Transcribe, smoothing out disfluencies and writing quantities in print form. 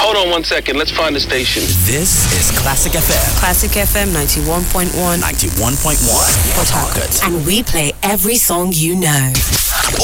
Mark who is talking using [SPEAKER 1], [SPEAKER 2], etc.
[SPEAKER 1] Hold on 1 second. Let's find the station.
[SPEAKER 2] This is Classic FM.
[SPEAKER 3] Classic FM 91.1.
[SPEAKER 2] 91.1. Port Harcourt.
[SPEAKER 4] And we play every song you know.